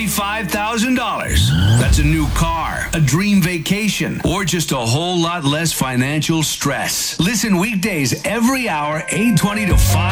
$25,000. That's a new car, a dream vacation, or just a whole lot less financial stress. Listen weekdays every hour, 8:20 to 5.